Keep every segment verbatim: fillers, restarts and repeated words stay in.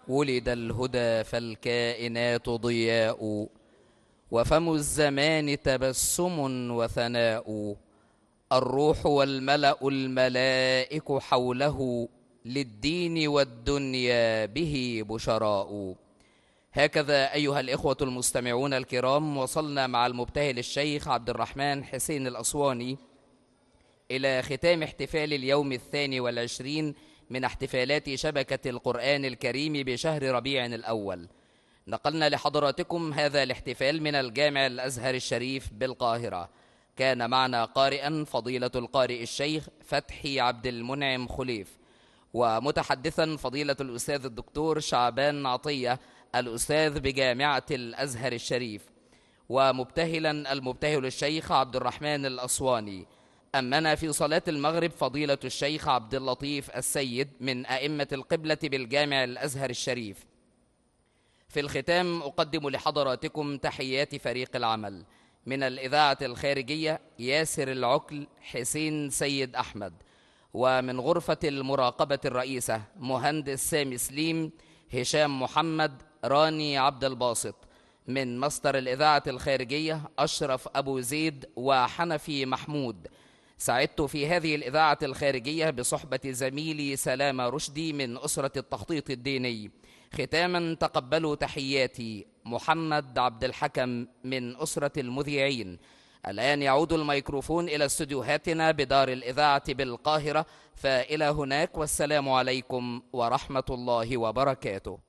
ولد الهدى فالكائنات ضياء، وفم الزمان تبسم وثناء. الروح والملأ الملائك حوله، للدين والدنيا به بشراء. هكذا أيها الإخوة المستمعون الكرام، وصلنا مع المبتهل الشيخ عبد الرحمن حسين الأسواني إلى ختام احتفال اليوم الثاني والعشرين من احتفالات شبكة القرآن الكريم بشهر ربيع الأول. نقلنا لحضراتكم هذا الاحتفال من الجامع الأزهر الشريف بالقاهرة. كان معنا قارئا فضيلة القارئ الشيخ فتحي عبد المنعم خليف، ومتحدثا فضيلة الأستاذ الدكتور شعبان عطية الأستاذ بجامعة الأزهر الشريف، ومبتهلا المبتهل الشيخ عبد الرحمن الأسواني. أمنا في صلاة المغرب فضيلة الشيخ عبد اللطيف السيد من أئمة القبلة بالجامع الأزهر الشريف. في الختام أقدم لحضراتكم تحيات فريق العمل من الإذاعة الخارجية ياسر العكل حسين سيد أحمد، ومن غرفة المراقبة الرئيسة مهندس سامي سليم هشام محمد راني عبد الباسط، من مصدر الإذاعة الخارجية أشرف أبو زيد وحنفي محمود. سعدت في هذه الإذاعة الخارجية بصحبة زميلي سلامة رشدي من أسرة التخطيط الديني. ختاما تقبلوا تحياتي محمد عبد الحكم من أسرة المذيعين. الآن يعود الميكروفون إلى استديوهاتنا بدار الإذاعة بالقاهرة، فإلى هناك والسلام عليكم ورحمة الله وبركاته.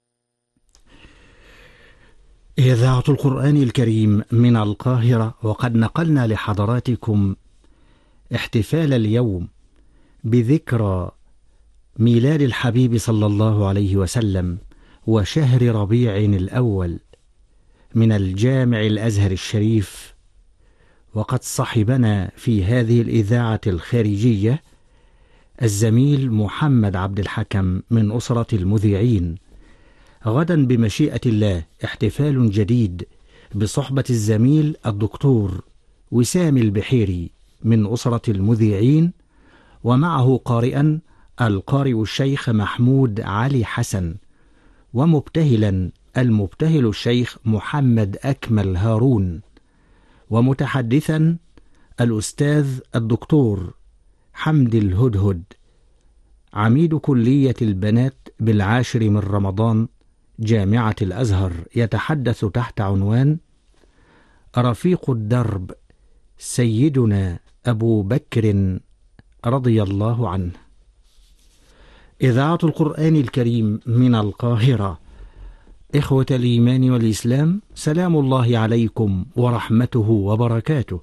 إذاعة القرآن الكريم من القاهرة، وقد نقلنا لحضراتكم احتفال اليوم بذكرى ميلاد الحبيب صلى الله عليه وسلم وشهر ربيع الأول من الجامع الأزهر الشريف. وقد صحبنا في هذه الإذاعة الخارجية الزميل محمد عبد الحكم من أسرة المذيعين. غدا بمشيئة الله احتفال جديد بصحبة الزميل الدكتور وسام البحيري من أسرة المذيعين، ومعه قارئا القارئ الشيخ محمود علي حسن، ومبتهلا المبتهل الشيخ محمد أكمل هارون، ومتحدثا الأستاذ الدكتور حمد الهدهد عميد كلية البنات بالعاشر من رمضان جامعة الأزهر، يتحدث تحت عنوان رفيق الدرب سيدنا أبو بكر رضي الله عنه. إذاعة القرآن الكريم من القاهرة. إخوة الإيمان والإسلام، سلام الله عليكم ورحمته وبركاته.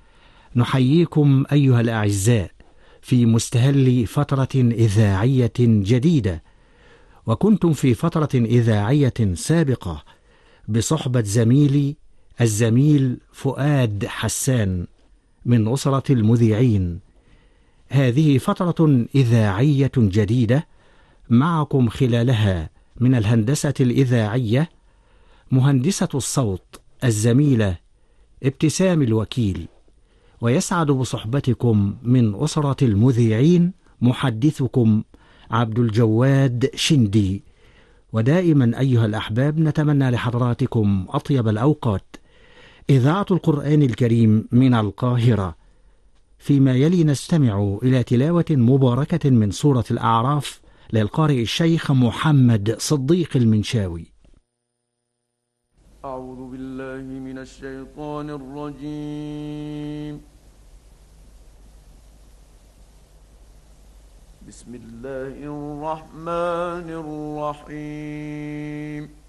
نحييكم أيها الأعزاء في مستهل فترة إذاعية جديدة، وكنتم في فترة إذاعية سابقة بصحبة زميلي الزميل فؤاد حسان من أسرة المذيعين. هذه فترة إذاعية جديدة معكم خلالها من الهندسة الإذاعية مهندسة الصوت الزميلة ابتسام الوكيل، ويسعد بصحبتكم من أسرة المذيعين محدثكم عبد الجواد شندي. ودائما أيها الأحباب نتمنى لحضراتكم أطيب الأوقات. إذاعة القرآن الكريم من القاهرة. فيما يلي نستمع إلى تلاوة مباركة من سورة الأعراف للقارئ الشيخ محمد صديق المنشاوي. أعوذ بالله من الشيطان الرجيم. بسم الله الرحمن الرحيم.